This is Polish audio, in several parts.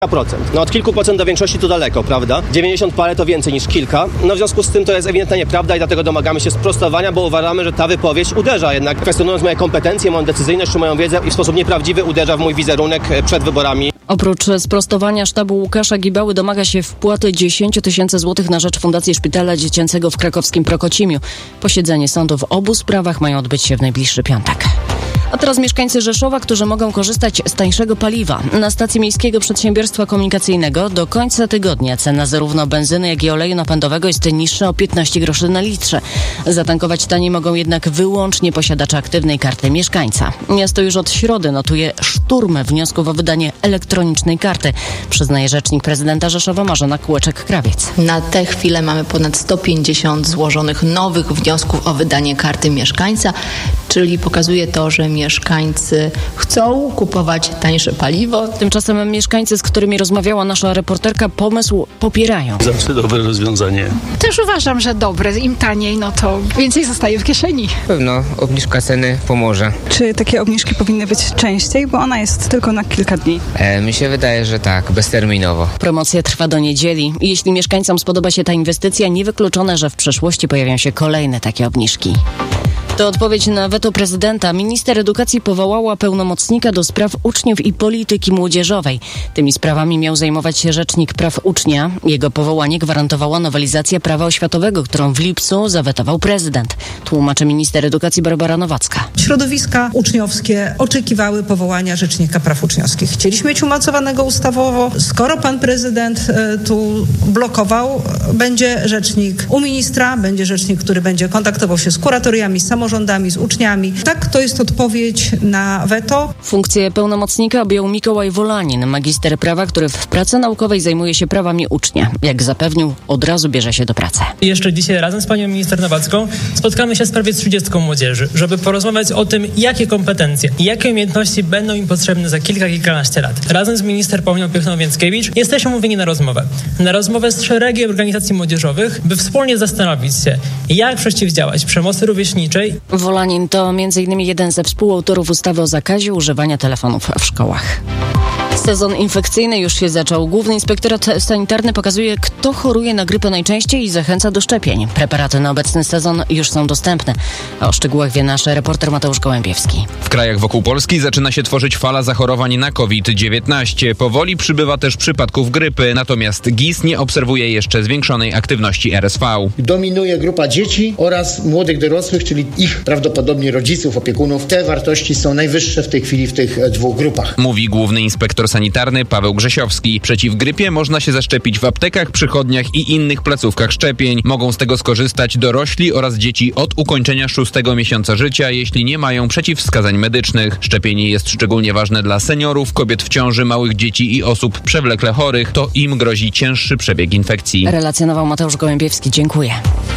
No od kilku procent do większości to daleko, prawda? 90 parę to więcej niż kilka. No w związku z tym to jest ewidentna nieprawda i dlatego domagamy się sprostowania, bo uważamy, że ta wypowiedź uderza jednak, kwestionując moje kompetencje, moją decyzyjność czy moją wiedzę i w sposób nieprawdziwy uderza w mój wizerunek przed wyborami. Oprócz sprostowania sztabu Łukasza Gibały domaga się wpłaty 10 000 złotych na rzecz Fundacji Szpitala Dziecięcego w krakowskim Prokocimiu. Posiedzenie sądu w obu sprawach mają odbyć się w najbliższy piątek. A teraz mieszkańcy Rzeszowa, którzy mogą korzystać z tańszego paliwa. Na stacji Miejskiego Przedsiębiorstwa Komunikacyjnego do końca tygodnia cena zarówno benzyny, jak i oleju napędowego jest niższa o 15 groszy na litrze. Zatankować taniej mogą jednak wyłącznie posiadacze aktywnej karty mieszkańca. Miasto już od środy notuje szturm wniosków o wydanie elektronicznej karty, przyznaje rzecznik prezydenta Rzeszowa Marzena Kółeczek-Krawiec. Na tę chwilę mamy ponad 150 złożonych nowych wniosków o wydanie karty mieszkańca, czyli pokazuje to, że mieszkańcy chcą kupować tańsze paliwo. Tymczasem mieszkańcy, z którymi rozmawiała nasza reporterka, pomysł popierają. Zawsze dobre rozwiązanie. Też uważam, że dobre. Im taniej, no to więcej zostaje w kieszeni. Pewno obniżka ceny pomoże. Czy takie obniżki powinny być częściej, bo ona jest tylko na kilka dni? Mi się wydaje, że tak, bezterminowo. Promocja trwa do niedzieli. Jeśli mieszkańcom spodoba się ta inwestycja, niewykluczone, że w przyszłości pojawią się kolejne takie obniżki. To odpowiedź na weto prezydenta. Minister edukacji powołała pełnomocnika do spraw uczniów i polityki młodzieżowej. Tymi sprawami miał zajmować się rzecznik praw ucznia. Jego powołanie gwarantowała nowelizacja prawa oświatowego, którą w lipcu zawetował prezydent. Tłumaczy minister edukacji Barbara Nowacka. Środowiska uczniowskie oczekiwały powołania rzecznika praw uczniowskich. Chcieliśmy mieć umocowanego ustawowo. Skoro pan prezydent tu blokował, będzie rzecznik u ministra, będzie rzecznik, który będzie kontaktował się z kuratoriami, z samorządami, z uczniami. Tak, to jest odpowiedź na weto. Funkcję pełnomocnika objął Mikołaj Wolanin, magister prawa, który w pracy naukowej zajmuje się prawami ucznia. Jak zapewnił, od razu bierze się do pracy. Jeszcze dzisiaj razem z panią minister Nowacką spotkamy się z prawie 30 młodzieży, żeby porozmawiać o tym, jakie kompetencje i jakie umiejętności będą im potrzebne za kilkanaście lat. Razem z minister Pauliną Piechną-Więckiewicz jesteśmy umówieni na rozmowę. Na rozmowę z szeregiem organizacji młodzieżowych, by wspólnie zastanowić się, jak przeciwdziałać przemocy rówieśniczej. Wolanin to m.in. jeden ze współautorów ustawy o zakazie używania telefonów w szkołach. Sezon infekcyjny już się zaczął. Główny Inspektorat Sanitarny pokazuje, kto choruje na grypę najczęściej i zachęca do szczepień. Preparaty na obecny sezon już są dostępne. A o szczegółach wie nasz reporter Mateusz Gołębiewski. W krajach wokół Polski zaczyna się tworzyć fala zachorowań na COVID-19. Powoli przybywa też przypadków grypy, natomiast GIS nie obserwuje jeszcze zwiększonej aktywności RSV. Dominuje grupa dzieci oraz młodych dorosłych, czyli ich prawdopodobnie rodziców, opiekunów. Te wartości są najwyższe w tej chwili w tych dwóch grupach. Mówi główny inspektor sanitarny Paweł Grzesiowski. Przeciw grypie można się zaszczepić w aptekach, przychodniach i innych placówkach szczepień. Mogą z tego skorzystać dorośli oraz dzieci od ukończenia 6 miesiąca życia, jeśli nie mają przeciwwskazań medycznych. Szczepienie jest szczególnie ważne dla seniorów, kobiet w ciąży, małych dzieci i osób przewlekle chorych. To im grozi cięższy przebieg infekcji. Relacjonował Mateusz Gołębiewski. Dziękuję.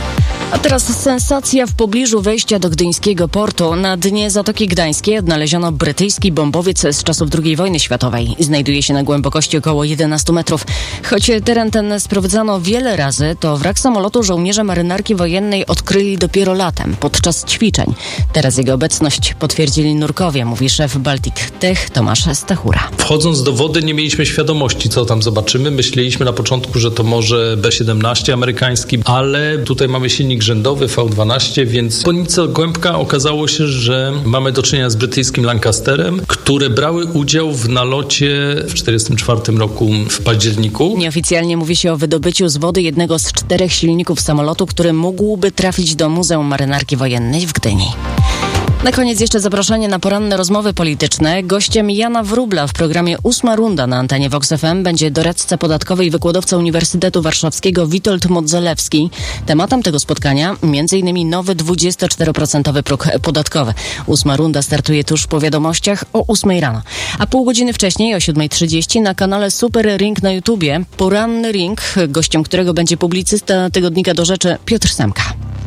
A teraz sensacja w pobliżu wejścia do gdyńskiego portu. Na dnie Zatoki Gdańskiej odnaleziono brytyjski bombowiec z czasów II wojny światowej. Znajduje się na głębokości około 11 metrów. Choć teren ten sprawdzano wiele razy, to wrak samolotu żołnierze marynarki wojennej odkryli dopiero latem, podczas ćwiczeń. Teraz jego obecność potwierdzili nurkowie, mówi szef Baltic Tech Tomasz Stachura. Wchodząc do wody nie mieliśmy świadomości, co tam zobaczymy. Myśleliśmy na początku, że to może B-17 amerykański, ale tutaj mamy silnik rzędowy V12, więc po nicy głębka okazało się, że mamy do czynienia z brytyjskim Lancasterem, które brały udział w nalocie w 1944 roku w październiku. Nieoficjalnie mówi się o wydobyciu z wody jednego z 4 silników samolotu, który mógłby trafić do Muzeum Marynarki Wojennej w Gdyni. Na koniec jeszcze zaproszenie na poranne rozmowy polityczne. Gościem Jana Wróbla w programie 8 Runda na antenie Vox FM będzie doradca podatkowy i wykładowca Uniwersytetu Warszawskiego Witold Modzelewski. Tematem tego spotkania m.in. nowy 24% próg podatkowy. 8 Runda startuje tuż po wiadomościach o 8 rano. A pół godziny wcześniej o 7:30 na kanale Super Ring na YouTubie. Poranny ring, gościem którego będzie publicysta tygodnika Do Rzeczy Piotr Semka.